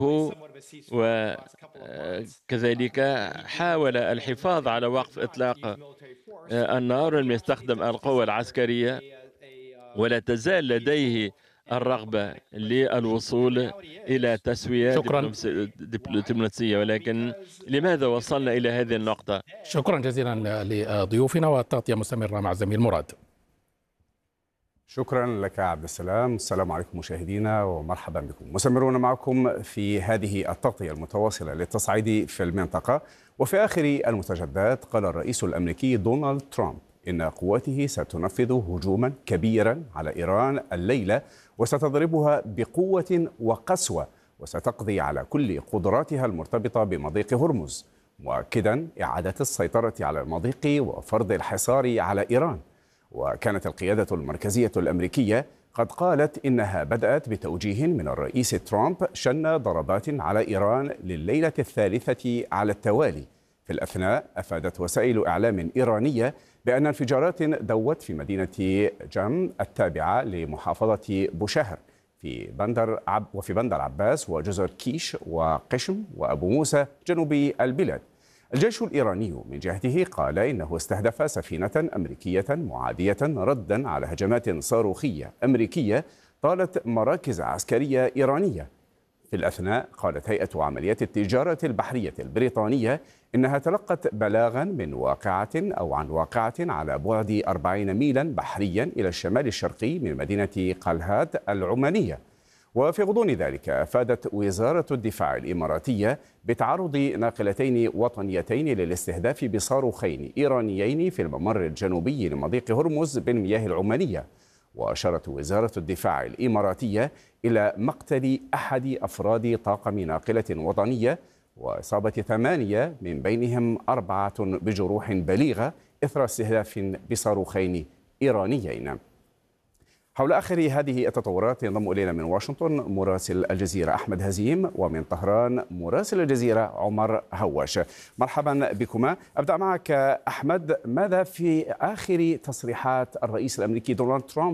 وكذلك حاول الحفاظ على وقف إطلاق النار ولم يستخدم القوة العسكرية، ولا تزال لديه الرغبة للوصول إلى تسوية شكرا. دبلوماسية، ولكن لماذا وصلنا إلى هذه النقطة؟ شكرا جزيلا لضيوفنا، والتغطية مستمرة مع زميل مراد. شكرا لك عبد السلام. السلام عليكم مشاهدينا ومرحبا بكم. مستمرون معكم في هذه التغطية المتواصلة للتصعيد في المنطقة. وفي آخر المستجدات قال الرئيس الأمريكي دونالد ترامب إن قواته ستنفذ هجوما كبيرا على إيران الليلة، وستضربها بقوة وقسوة، وستقضي على كل قدراتها المرتبطة بمضيق هرمز، مؤكدا إعادة السيطرة على المضيق وفرض الحصار على إيران. وكانت القيادة المركزية الأمريكية قد قالت إنها بدأت بتوجيه من الرئيس ترامب شن ضربات على إيران لليلة الثالثة على التوالي. في الأثناء أفادت وسائل إعلام إيرانية بأن انفجارات دوت في مدينة جم التابعة لمحافظة بوشهر وفي بندر عباس وجزر كيش وقشم وأبو موسى جنوب البلاد. الجيش الإيراني من جهته قال إنه استهدف سفينة أمريكية معادية ردا على هجمات صاروخية أمريكية طالت مراكز عسكرية إيرانية. في الأثناء قالت هيئة عمليات التجارة البحرية البريطانية إنها تلقت بلاغا عن واقعة على بعد 40 ميلا بحريا إلى الشمال الشرقي من مدينة قلهاد العمانية. وفي غضون ذلك أفادت وزارة الدفاع الإماراتية بتعرض ناقلتين وطنيتين للاستهداف بصاروخين إيرانيين في الممر الجنوبي لمضيق هرمز بالمياه العمانية. وأشارت وزارة الدفاع الإماراتية إلى مقتل أحد أفراد طاقم ناقلة وطنية وإصابة 8 من بينهم 4 بجروح بليغة إثر استهداف بصاروخين إيرانيين. حول آخر هذه التطورات ينضم إلينا من واشنطن مراسل الجزيرة أحمد هزيم، ومن طهران مراسل الجزيرة عمر هواش. مرحبا بكما. أبدأ معك أحمد، ماذا في آخر تصريحات الرئيس الأمريكي دونالد ترامب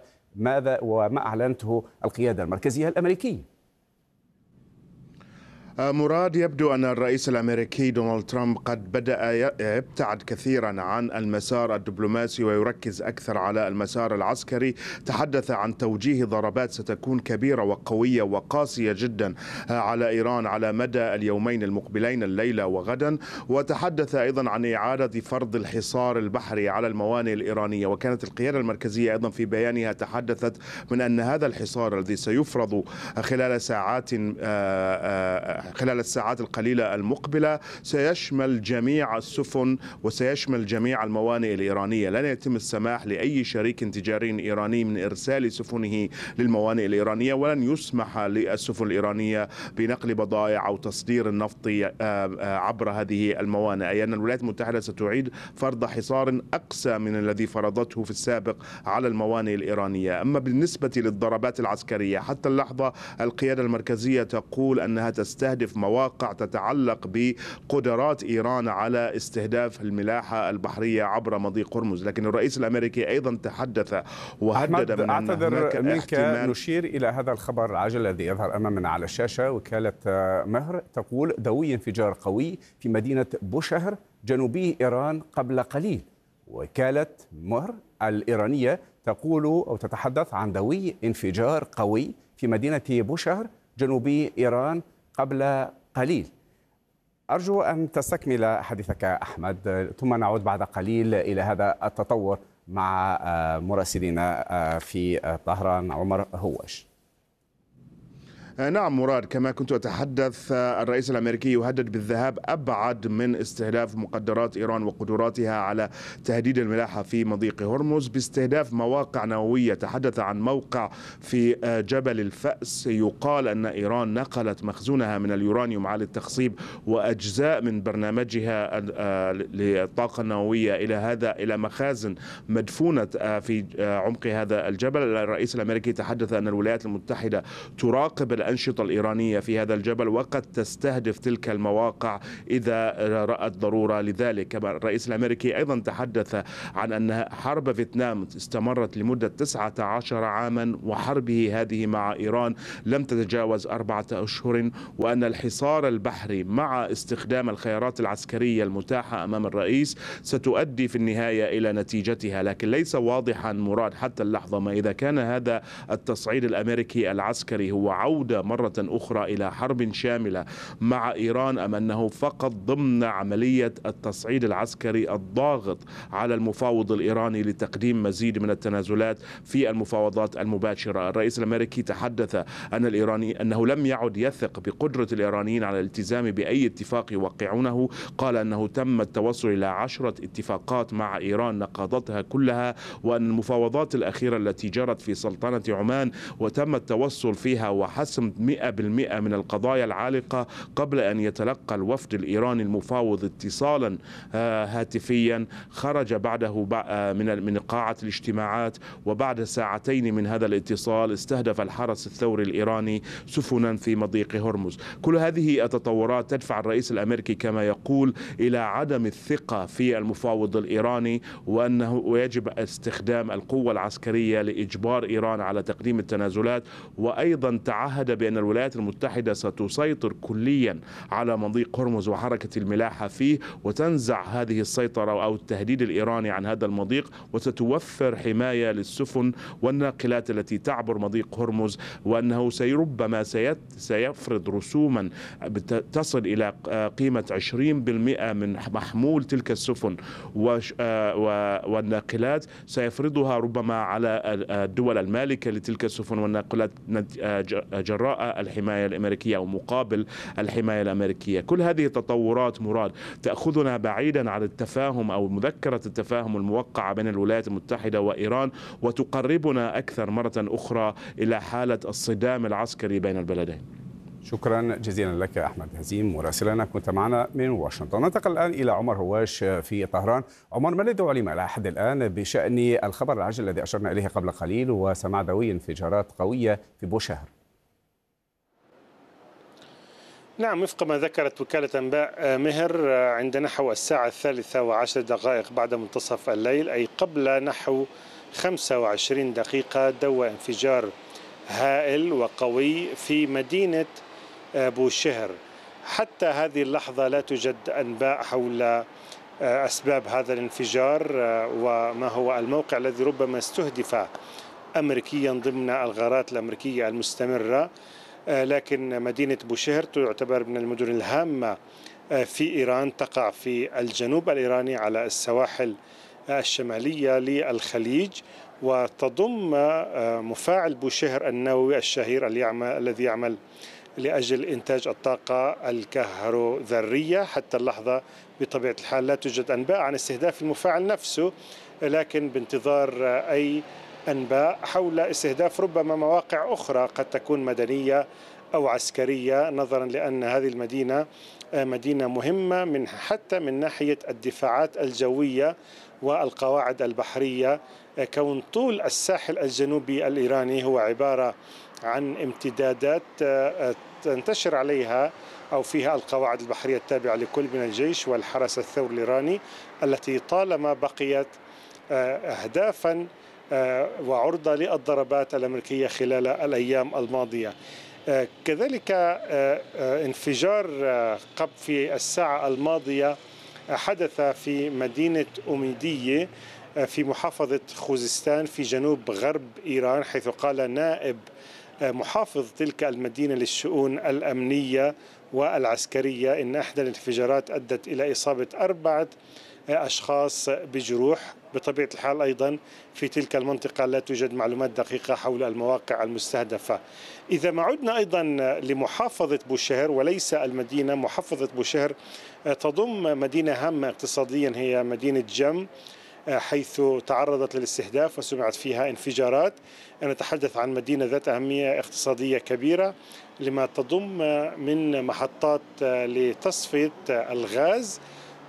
وما أعلنته القيادة المركزية الأمريكية؟ مراد، يبدو أن الرئيس الأمريكي دونالد ترامب قد بدأ يبتعد كثيرا عن المسار الدبلوماسي ويركز أكثر على المسار العسكري. تحدث عن توجيه ضربات ستكون كبيرة وقوية وقاسية جدا على إيران على مدى اليومين المقبلين الليلة وغدا، وتحدث أيضا عن إعادة فرض الحصار البحري على الموانئ الإيرانية. وكانت القيادة المركزية أيضا في بيانها تحدثت من أن هذا الحصار الذي سيفرض خلال الساعات القليلة المقبلة سيشمل جميع السفن وسيشمل جميع الموانئ الإيرانية. لن يتم السماح لأي شريك تجاري إيراني من إرسال سفنه للموانئ الإيرانية، ولن يسمح للسفن الإيرانية بنقل بضائع أو تصدير النفط عبر هذه الموانئ. أي أن الولايات المتحدة ستعيد فرض حصار أقسى من الذي فرضته في السابق على الموانئ الإيرانية. أما بالنسبة للضربات العسكرية، حتى اللحظة القيادة المركزية تقول أنها تستهدف مواقع تتعلق بقدرات إيران على استهداف الملاحة البحرية عبر مضيق هرمز. لكن الرئيس الأمريكي أيضا تحدث وهدد من أن هناك احتمال. نشير إلى هذا الخبر العاجل الذي يظهر أمامنا على الشاشة. وكالة مهر تقول دوي انفجار قوي في مدينة بوشهر جنوبي إيران قبل قليل. وكالة مهر الإيرانية تقول أو تتحدث عن دوي انفجار قوي في مدينة بوشهر جنوبي إيران قبل قليل. أرجو أن تستكمل حديثك أحمد، ثم نعود بعد قليل إلى هذا التطور مع مراسلنا في طهران عمر هواش. نعم مراد، كما كنت أتحدث، الرئيس الأمريكي يهدد بالذهاب أبعد من استهداف مقدرات إيران وقدراتها على تهديد الملاحة في مضيق هرمز باستهداف مواقع نووية. تحدث عن موقع في جبل الفأس يقال أن إيران نقلت مخزونها من اليورانيوم عالي التخصيب وأجزاء من برنامجها للطاقة النووية إلى مخازن مدفونة في عمق هذا الجبل. الرئيس الأمريكي تحدث أن الولايات المتحدة تراقب الأنشطة الإيرانية في هذا الجبل، وقد تستهدف تلك المواقع إذا رأت ضرورة لذلك. كما الرئيس الأمريكي أيضا تحدث عن أن حرب فيتنام استمرت لمدة 19 عاما، وحربه هذه مع إيران لم تتجاوز 4 أشهر، وأن الحصار البحري مع استخدام الخيارات العسكرية المتاحة أمام الرئيس ستؤدي في النهاية إلى نتيجتها. لكن ليس واضحا مراد حتى اللحظة ما إذا كان هذا التصعيد الأمريكي العسكري هو عودة مرة أخرى إلى حرب شاملة مع إيران، أم أنه فقط ضمن عملية التصعيد العسكري الضاغط على المفاوض الإيراني لتقديم مزيد من التنازلات في المفاوضات المباشرة. الرئيس الأمريكي تحدث أنه لم يعد يثق بقدرة الإيرانيين على الالتزام بأي اتفاق يوقعونه. قال أنه تم التوصل إلى 10 اتفاقات مع إيران نقضتها كلها، وأن المفاوضات الأخيرة التي جرت في سلطنة عمان وتم التوصل فيها وحسم 100% من القضايا العالقة قبل أن يتلقى الوفد الإيراني المفاوض اتصالا هاتفيا، خرج بعده من قاعة الاجتماعات، وبعد ساعتين من هذا الاتصال استهدف الحرس الثوري الإيراني سفنا في مضيق هرمز. كل هذه التطورات تدفع الرئيس الأمريكي كما يقول إلى عدم الثقة في المفاوض الإيراني، وأنه يجب استخدام القوة العسكرية لإجبار إيران على تقديم التنازلات. وأيضا تعهد بأن الولايات المتحدة ستسيطر كليا على مضيق هرمز وحركة الملاحة فيه، وتنزع هذه السيطرة أو التهديد الإيراني عن هذا المضيق، وستوفر حماية للسفن والناقلات التي تعبر مضيق هرمز، وأنه ربما سيفرض رسوما تصل إلى قيمة 20% من محمول تلك السفن والناقلات، سيفرضها ربما على الدول المالكة لتلك السفن والناقلات جراء الحماية الأمريكية أو مقابل الحماية الأمريكية. كل هذه التطورات مراد تأخذنا بعيدا عن التفاهم أو مذكرة التفاهم الموقعة بين الولايات المتحدة وإيران، وتقربنا أكثر مرة أخرى إلى حالة الصدام العسكري بين البلدين. شكرا جزيلا لك أحمد هزيم مراسلنا، كنت معنا من واشنطن. ننتقل الآن إلى عمر هواش في طهران. عمر، ما الذي علم إلى حد الآن بشأن الخبر العاجل الذي أشرنا إليه قبل قليل وسماع دوي انفجارات قوية في بوشهر؟ نعم، وفق ما ذكرت وكالة أنباء مهر، عند نحو الساعة 3:10 بعد منتصف الليل، أي قبل نحو 25 دقيقة، دوى انفجار هائل وقوي في مدينة بوشهر. حتى هذه اللحظة لا توجد أنباء حول أسباب هذا الانفجار وما هو الموقع الذي ربما استهدف أمريكيا ضمن الغارات الأمريكية المستمرة. لكن مدينة بوشهر تعتبر من المدن الهامة في إيران، تقع في الجنوب الإيراني على السواحل الشمالية للخليج، وتضم مفاعل بوشهر النووي الشهير الذي يعمل لأجل إنتاج الطاقة الكهروذرية. حتى اللحظة بطبيعة الحال لا توجد أنباء عن استهداف المفاعل نفسه، لكن بانتظار أي أنباء حول استهداف ربما مواقع أخرى قد تكون مدنية أو عسكرية، نظرا لأن هذه المدينة مدينة مهمة حتى من ناحية الدفاعات الجوية والقواعد البحرية، كون طول الساحل الجنوبي الإيراني هو عبارة عن امتدادات تنتشر عليها أو فيها القواعد البحرية التابعة لكل من الجيش والحرس الثوري الإيراني، التي طالما بقيت أهدافا وعرضة للضربات الأمريكية خلال الأيام الماضية. كذلك انفجار في الساعة الماضية حدث في مدينة أميدية في محافظة خوزستان في جنوب غرب إيران، حيث قال نائب محافظ تلك المدينة للشؤون الأمنية والعسكرية إن إحدى الانفجارات أدت إلى إصابة 4 أشخاص بجروح. بطبيعة الحال أيضا في تلك المنطقة لا توجد معلومات دقيقة حول المواقع المستهدفة. إذا ما عدنا أيضا لمحافظة بوشهر وليس المدينة، محافظة بوشهر تضم مدينة هامة اقتصاديا هي مدينة جم، حيث تعرضت للاستهداف وسمعت فيها انفجارات. نتحدث عن مدينة ذات أهمية اقتصادية كبيرة لما تضم من محطات لتصفية الغاز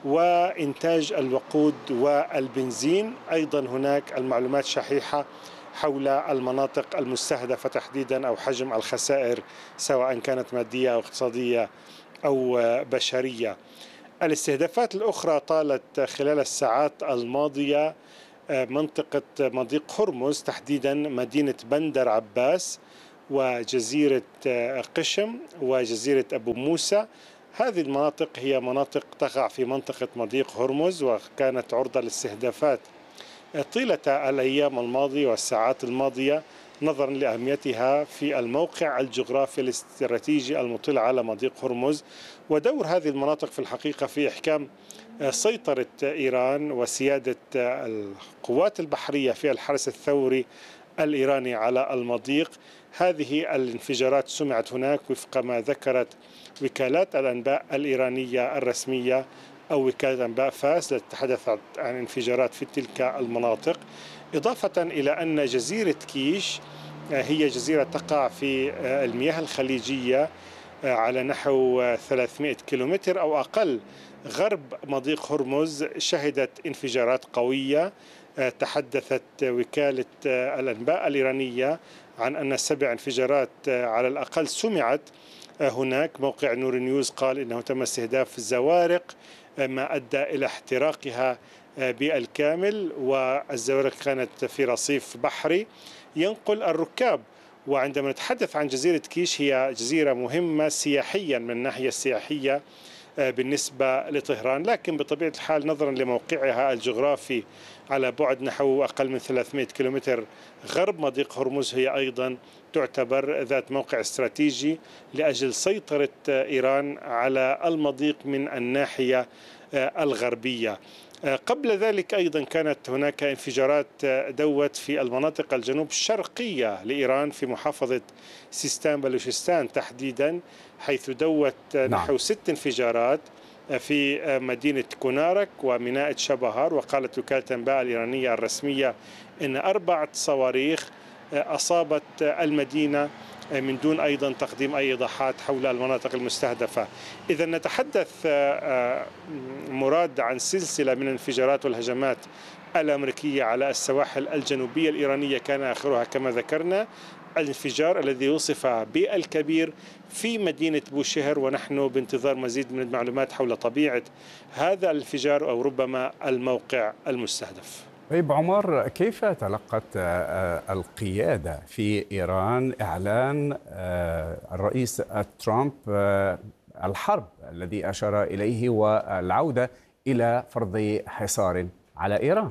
وإنتاج الوقود والبنزين. أيضا هناك المعلومات شحيحة حول المناطق المستهدفة تحديدا أو حجم الخسائر سواء كانت مادية أو اقتصادية أو بشرية. الاستهدافات الأخرى طالت خلال الساعات الماضية منطقة مضيق هرمز، تحديدا مدينة بندر عباس وجزيرة قشم وجزيرة أبو موسى. هذه المناطق هي مناطق تقع في منطقة مضيق هرمز وكانت عرضة لاستهدافات طيلة الأيام الماضية والساعات الماضية نظرا لأهميتها في الموقع الجغرافي الاستراتيجي المطل على مضيق هرمز، ودور هذه المناطق في الحقيقة في إحكام سيطرة إيران وسيادة القوات البحرية في الحرس الثوري الإيراني على المضيق. هذه الانفجارات سمعت هناك وفق ما ذكرت وكالات الأنباء الإيرانية الرسمية أو وكالة أنباء فاس التي تحدثت عن انفجارات في تلك المناطق، إضافة إلى أن جزيرة كيش هي جزيرة تقع في المياه الخليجية على نحو 300 كيلومتر أو أقل غرب مضيق هرمز، شهدت انفجارات قوية. تحدثت وكالة الأنباء الإيرانية عن أن 7 انفجارات على الأقل سمعت هناك. موقع نور نيوز قال إنه تم استهداف الزوارق ما أدى إلى احتراقها بالكامل، والزوارق كانت في رصيف بحري ينقل الركاب. وعندما نتحدث عن جزيرة كيش هي جزيرة مهمة سياحيا من الناحية السياحية بالنسبة لطهران، لكن بطبيعة الحال نظرا لموقعها الجغرافي على بعد نحو أقل من 300 كيلومتر غرب مضيق هرمز هي أيضا تعتبر ذات موقع استراتيجي لأجل سيطرة إيران على المضيق من الناحية الغربية. قبل ذلك أيضا كانت هناك انفجارات دوت في المناطق الجنوب الشرقية لإيران في محافظة سيستان بلوشستان تحديدا، حيث دوت نحو 6 انفجارات في مدينة كونارك وميناء شبهار. وقالت وكالة الأنباء الإيرانية الرسمية أن 4 صواريخ أصابت المدينة من دون أيضا تقديم أي إيضاحات حول المناطق المستهدفة. إذا نتحدث مراد عن سلسلة من الانفجارات والهجمات الأمريكية على السواحل الجنوبية الإيرانية، كان آخرها كما ذكرنا الانفجار الذي وصف بالكبير في مدينة بوشهر، ونحن بانتظار مزيد من المعلومات حول طبيعة هذا الانفجار أو ربما الموقع المستهدف. طيب عمر، كيف تلقت القيادة في إيران إعلان الرئيس ترامب الحرب الذي أشار إليه والعودة إلى فرض حصار على إيران؟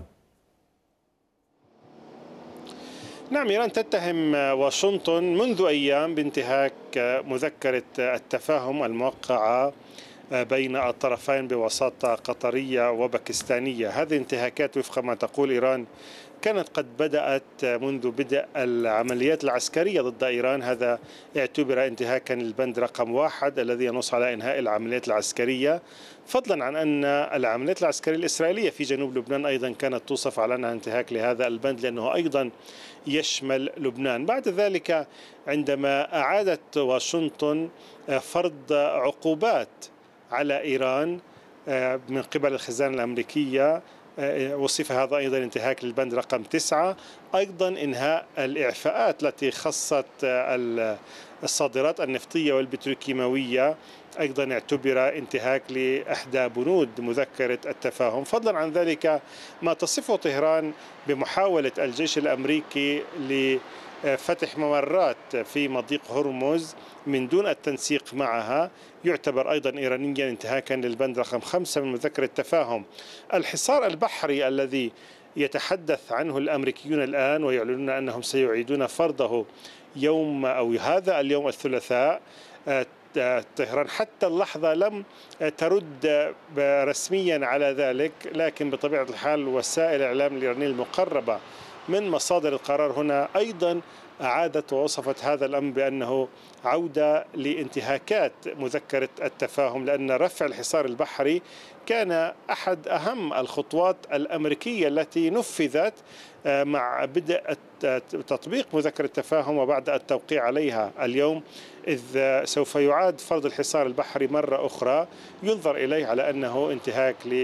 نعم، إيران تتهم واشنطن منذ أيام بانتهاك مذكرة التفاهم الموقعة بين الطرفين بوساطة قطرية وباكستانية. هذه الانتهاكات وفق ما تقول إيران كانت قد بدأت منذ بدء العمليات العسكرية ضد إيران. هذا اعتبر انتهاكا للبند رقم 1 الذي ينص على إنهاء العمليات العسكرية، فضلا عن أن العمليات العسكرية الإسرائيلية في جنوب لبنان أيضا كانت توصف على أنها انتهاك لهذا البند لأنه أيضا يشمل لبنان. بعد ذلك عندما أعادت واشنطن فرض عقوبات على إيران من قبل الخزانة الأمريكية، وصف هذا أيضا انتهاك للبند رقم 9. أيضا إنهاء الإعفاءات التي خصت الصادرات النفطية والبتروكيماوية أيضا اعتبر انتهاك لإحدى بنود مذكرة التفاهم. فضلا عن ذلك ما تصفه طهران بمحاولة الجيش الأمريكي لفتح ممرات في مضيق هرمز من دون التنسيق معها يعتبر أيضا إيرانيا انتهاكا للبند رقم 5 من مذكرة التفاهم. الحصار البحري الذي يتحدث عنه الأمريكيون الآن ويعلنون أنهم سيعيدون فرضه يوم أو هذا اليوم الثلاثاء، طهران حتى اللحظة لم ترد رسميا على ذلك، لكن بطبيعة الحال وسائل الإعلام الإيرانية المقربة من مصادر القرار هنا أيضا أعادت ووصفت هذا الأمر بأنه عودة لانتهاكات مذكرة التفاهم، لأن رفع الحصار البحري كان أحد أهم الخطوات الأمريكية التي نفذت مع بدء تطبيق مذكرة التفاهم وبعد التوقيع عليها اليوم، إذ سوف يعاد فرض الحصار البحري مرة أخرى ينظر إليه على أنه انتهاك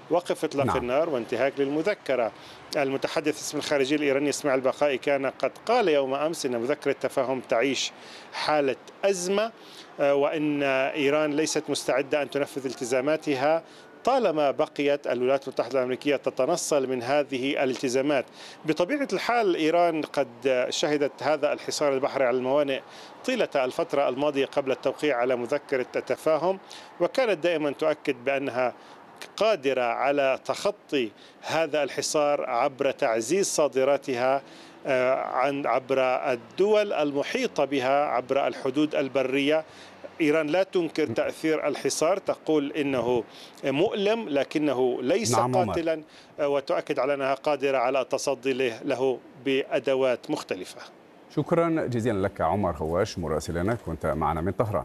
وقف إطلاق النار وانتهاك للمذكرة. المتحدث باسم الخارجية الإيراني إسماعيل بقائي كان قد قال يوم أمس أن مذكرة التفاهم تعيش حالة أزمة، وأن إيران ليست مستعدة أن تنفذ التزاماتها طالما بقيت الولايات المتحدة الأمريكية تتنصل من هذه الالتزامات. بطبيعة الحال إيران قد شهدت هذا الحصار البحري على الموانئ طيلة الفترة الماضية قبل التوقيع على مذكرة التفاهم، وكانت دائما تؤكد بأنها قادرة على تخطي هذا الحصار عبر تعزيز صادراتها عبر الدول المحيطة بها، عبر الحدود البرية. إيران لا تنكر تأثير الحصار، تقول إنه مؤلم لكنه ليس قاتلا، وتؤكد على أنها قادرة على التصدي له بأدوات مختلفة. شكرا جزيلا لك عمر هواش مراسلنا، كنت معنا من طهران.